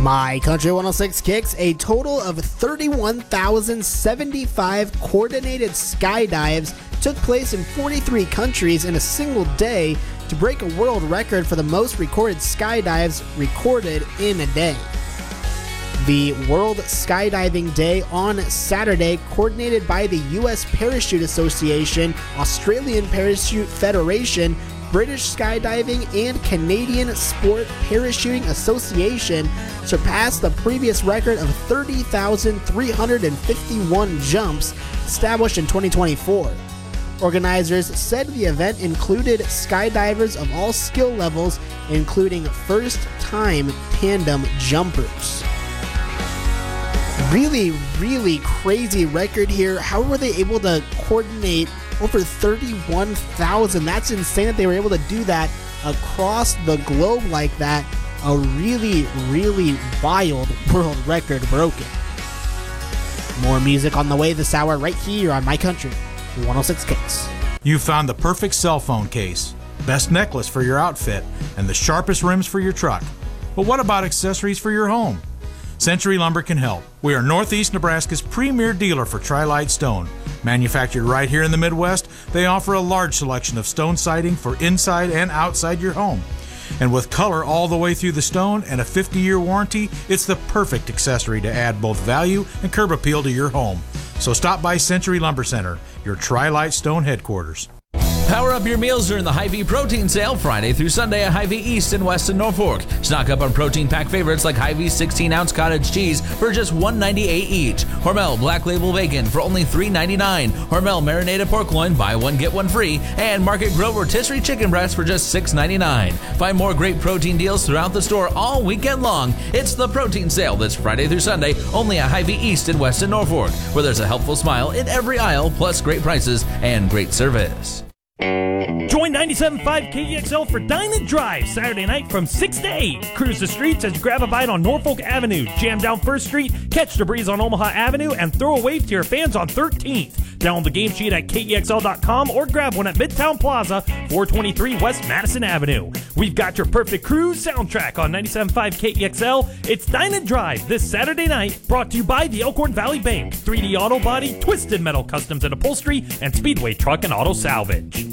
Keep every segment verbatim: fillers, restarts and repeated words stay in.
My Country one oh six Kicks, a total of thirty-one thousand seventy-five coordinated skydives took place in forty-three countries in a single day to break a world record for the most recorded skydives recorded in a day. The World Skydiving Day on Saturday, coordinated by the U S Parachute Association, Australian Parachute Federation, British Skydiving, and Canadian Sport Parachuting Association, surpassed the previous record of thirty thousand three hundred fifty-one jumps established in twenty twenty-four. Organizers said the event included skydivers of all skill levels, including first-time tandem jumpers. Really, really crazy record here. How were they able to coordinate over thirty-one thousand? That's insane that they were able to do that across the globe like that. A really, really wild world record broken. More music on the way this hour right here on My Country one oh six Kicks. You found the perfect cell phone case, best necklace for your outfit, and the sharpest rims for your truck. But what about accessories for your home? Century Lumber can help. We are Northeast Nebraska's premier dealer for Tri-Lite Stone. Manufactured right here in the Midwest, they offer a large selection of stone siding for inside and outside your home. And with color all the way through the stone and a fifty-year warranty, it's the perfect accessory to add both value and curb appeal to your home. So stop by Century Lumber Center, your Tri-Lite Stone headquarters. Power up your meals during the Hy-Vee protein sale Friday through Sunday at Hy-Vee East and West in Norfolk. Stock up on protein pack favorites like Hy-Vee sixteen ounce cottage cheese for just one ninety-eight each. Hormel Black Label Bacon for only three ninety-nine. Hormel Marinated Pork Loin, buy one get one free. And Market Grill Rotisserie Chicken Breast for just six ninety-nine. Find more great protein deals throughout the store all weekend long. It's the protein sale this Friday through Sunday only at Hy-Vee East and West in Norfolk, where there's a helpful smile in every aisle, plus great prices and great service. Join ninety-seven point five K E X L for Dine and Drive Saturday night from six to eight. Cruise the streets as you grab a bite on Norfolk Avenue, jam down First Street, catch the breeze on Omaha Avenue, and throw a wave to your fans on thirteenth. Download the game sheet at K E X L dot com or grab one at Midtown Plaza, four twenty-three West Madison Avenue. We've got your perfect cruise soundtrack on ninety-seven point five K E X L. It's Dine and Drive this Saturday night, brought to you by the Elkhorn Valley Bank, three D Auto Body, Twisted Metal Customs and Upholstery, and Speedway Truck and Auto Salvage.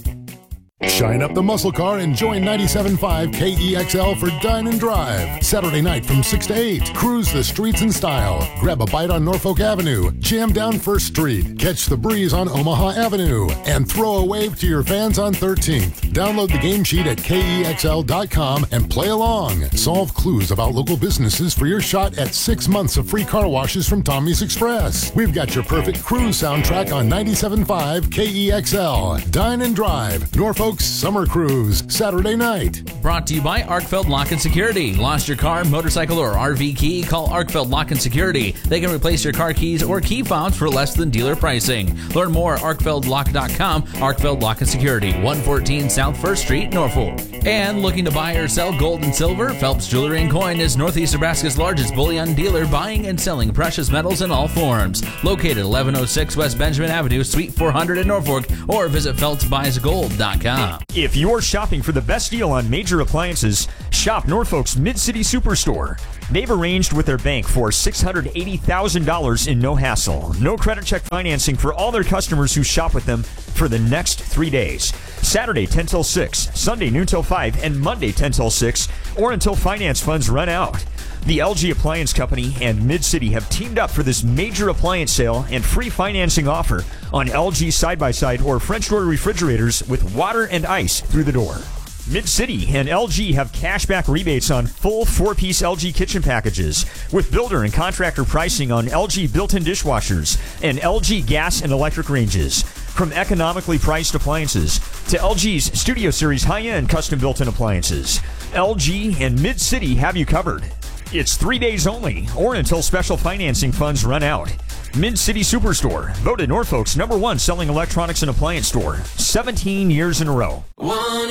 Shine up the muscle car and join ninety-seven point five K E X L for Dine and Drive. Saturday night from six to eight. Cruise the streets in style. Grab a bite on Norfolk Avenue. Jam down First Street. Catch the breeze on Omaha Avenue. And throw a wave to your fans on thirteenth. Download the game sheet at K E X L dot com and play along. Solve clues about local businesses for your shot at six months of free car washes from Tommy's Express. We've got your perfect cruise soundtrack on ninety-seven point five K E X L. Dine and Drive. Norfolk Summer Cruise, Saturday night. Brought to you by Arkfeld Lock and Security. Lost your car, motorcycle, or R V key? Call Arkfeld Lock and Security. They can replace your car keys or key fobs for less than dealer pricing. Learn more at arkfeld lock dot com. Arkfeld Lock and Security, one fourteen South First Street, Norfolk. And looking to buy or sell gold and silver? Phelps Jewelry and Coin is Northeast Nebraska's largest bullion dealer, buying and selling precious metals in all forms. Located eleven oh six West Benjamin Avenue, Suite four hundred in Norfolk, or visit phelps buys gold dot com. If you're shopping for the best deal on major appliances, shop Norfolk's Mid-City Superstore. They've arranged with their bank for six hundred eighty thousand dollars in no hassle, no credit check financing for all their customers who shop with them for the next three days. Saturday ten till six, Sunday noon till five, and Monday ten till six, or until finance funds run out. The L G Appliance Company and Mid-City have teamed up for this major appliance sale and free financing offer on L G side-by-side or French door refrigerators with water and ice through the door. Mid-City and L G have cashback rebates on full four-piece L G kitchen packages with builder and contractor pricing on L G built-in dishwashers and L G gas and electric ranges. From economically priced appliances to L G's Studio Series high-end custom built-in appliances, L G and Mid-City have you covered. It's three days only, or until special financing funds run out. Mid-City Superstore, voted Norfolk's number one selling electronics and appliance store, seventeen years in a row. One